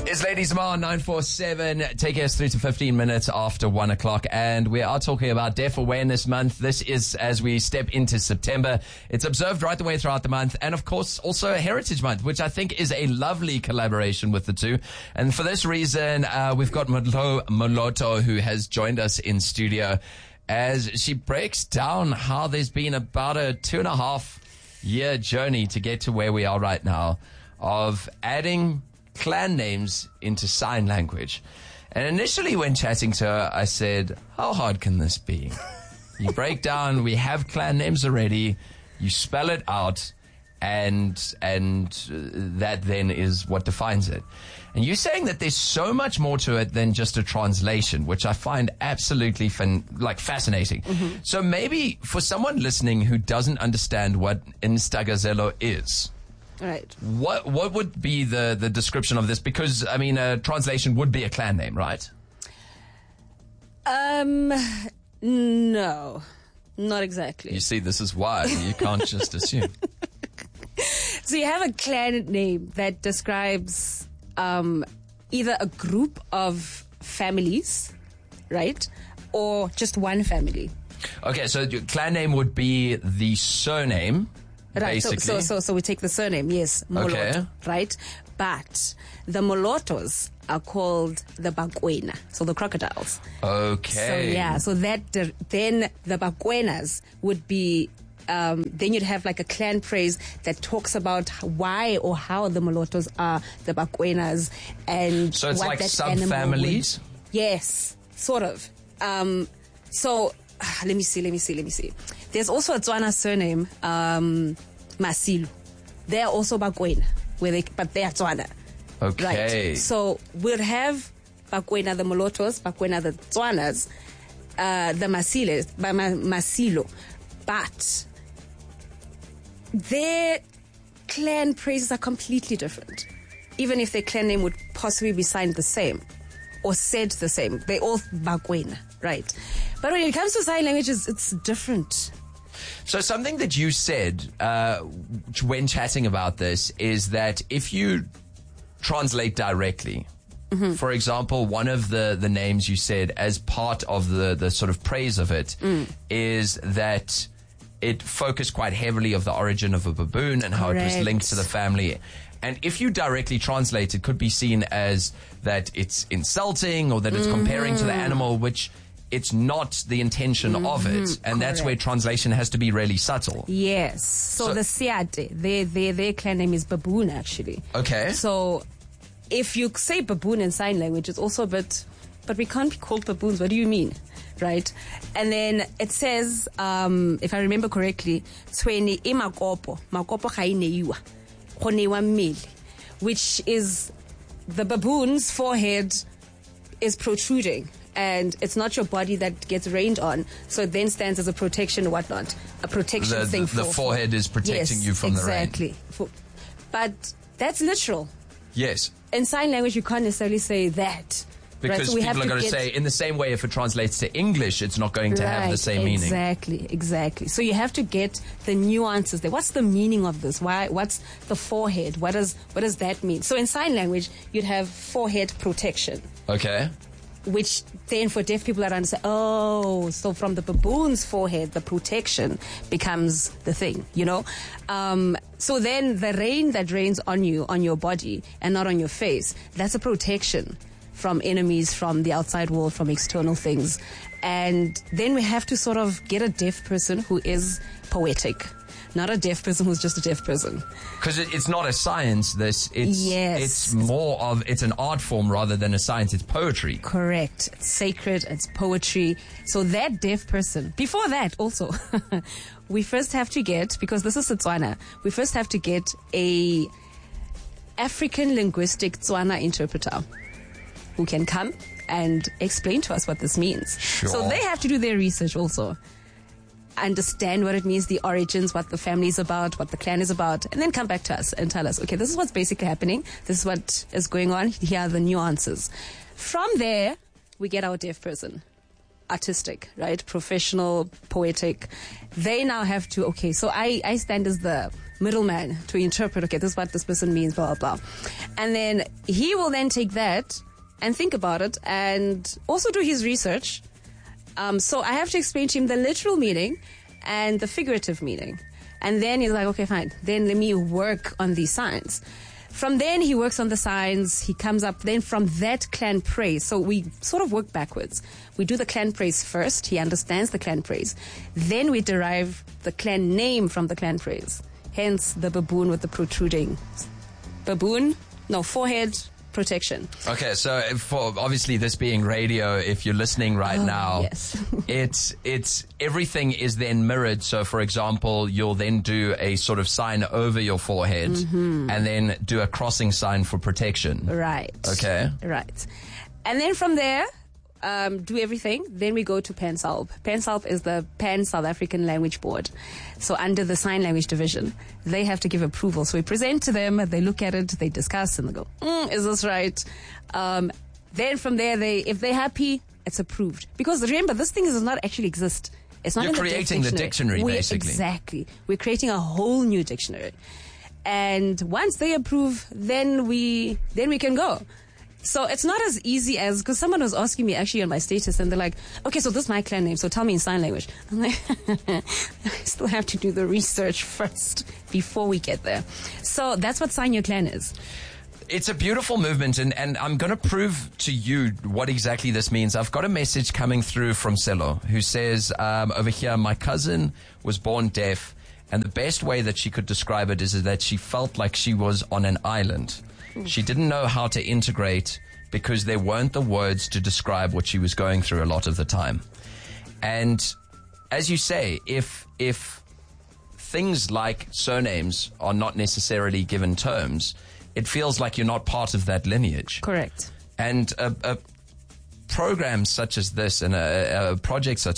It's Ladies Mar 947. Take us through to 15 minutes after 1 o'clock. And we are talking about Deaf Awareness Month. This is as we step into September. It's observed right the way throughout the month. And of course, also Heritage Month, which I think is a lovely collaboration with the two. And for this reason, we've got Moloto, who has joined us in studio as she breaks down how there's been about a 2.5-year journey to get to where we are right now of adding clan names into sign language. And initially when chatting to her, I said, how hard can this be? You break down, we have clan names already, you spell it out, and that then is what defines it. And you're saying that there's so much more to it than just a translation, which I find absolutely fascinating. Mm-hmm. So maybe for someone listening who doesn't understand what Instagazelo is, right. What would be the description of this? Because, I mean, a translation would be a clan name, right? No, not exactly. You see, this is why you can't just assume. So you have a clan name that describes either a group of families, right? Or just one family. Okay, so your clan name would be the surname. Right, basically. so we take the surname, yes, Moloto, okay. Right? But the Molotos are called the Bakwena, so the crocodiles. Okay. So then the Bakwenas would be, then you'd have like a clan phrase that talks about why or how the Molotos are the Bakwenas and so it's what like that subfamilies? Yes, sort of. So let me see. There's also a Tswana surname, Masilu. They're also Bakwena, but they are Tswana. Okay. Right. So we'll have Bakwena the Molotos, Bakwena the Tswanas, the Masilo. But their clan phrases are completely different. Even if their clan name would possibly be signed the same or said the same. They're all Bakwena, right? But when it comes to sign languages, it's different. So something that you said when chatting about this is that if you translate directly, mm-hmm. for example, one of the names you said as part of the sort of praise of it is that it focused quite heavily of the origin of a baboon and how Correct. It was linked to the family. And if you directly translate, it could be seen as that it's insulting or that it's comparing to the animal, which it's not the intention of it. And that's where translation has to be really subtle. Yes. So the Siate, their clan name is baboon, actually. Okay. So if you say baboon in sign language, it's also a bit, but we can't be called baboons. What do you mean? Right? And then it says, if I remember correctly, Tsweni e makopo ga ineiwa, go neiwa mmele, which is the baboon's forehead is protruding. And it's not your body that gets rained on, so it then stands as a protection or whatnot. A protection thing for... The forehead is protecting you from the rain. Exactly. But that's literal. Yes. In sign language, you can't necessarily say that. Because right? So people are going to say, in the same way, if it translates to English, it's not going to have the same meaning. Exactly. So you have to get the nuances there. What's the meaning of this? What's the forehead? What does that mean? So in sign language, you'd have forehead protection. Okay. Which then for deaf people are understand, so from the baboon's forehead, the protection becomes the thing, you know? So then the rain that rains on you, on your body, and not on your face, that's a protection from enemies, from the outside world, from external things. And then we have to sort of get a deaf person who is poetic. Not a deaf person who's just a deaf person. Because it's not a science, it's more of, it's an art form rather than a science, it's poetry. Correct. It's sacred, it's poetry. So that deaf person, before that also, we first have to get, because this is Setswana, we first have to get a African linguistic Tswana interpreter who can come and explain to us what this means. Sure. So they have to do their research also. Understand what it means, the origins, what the family is about, what the clan is about, and then come back to us and tell us, okay, this is what's basically happening. This is what is going on. Here are the nuances. From there, we get our deaf person. artistic, right? Professional, poetic. They now have to, okay, so I stand as the middleman to interpret, okay, this is what this person means, blah, blah, blah. And then he will then take that and think about it and also do his research. So I have to explain to him the literal meaning and the figurative meaning. And then he's like, okay, fine. Then let me work on these signs. From then he works on the signs. He comes up then from that clan praise. So we sort of work backwards. We do the clan praise first. He understands the clan praise. Then we derive the clan name from the clan praise. Hence the baboon with the protruding forehead protection. Okay, so for obviously this being radio, if you're listening right now, yes. it's everything is then mirrored. So for example, you'll then do a sort of sign over your forehead and then do a crossing sign for protection. Right. Okay. Right. And then from there, do everything. Then we go to PanSALB. PanSALB is the Pan South African Language Board. So under the sign language division, they have to give approval. So we present to them, they look at it, they discuss, and they go, is this right? Then from there, if they're happy, it's approved. Because remember, this thing does not actually exist. It's not You're in the creating the dictionary, basically. Exactly. We're creating a whole new dictionary. And once they approve, then we can go. So it's not as easy as, because someone was asking me actually on my status and they're like, okay, so this is my clan name, so tell me in sign language. I'm like, I still have to do the research first before we get there. So that's what Sign Your Clan is. It's a beautiful movement, and I'm going to prove to you what exactly this means. I've got a message coming through from Selo who says, over here, my cousin was born deaf, and the best way that she could describe it is that she felt like she was on an island. She didn't know how to integrate because there weren't the words to describe what she was going through a lot of the time. And as you say, if things like surnames are not necessarily given terms, it feels like you're not part of that lineage. Correct. And a program such as this and a project such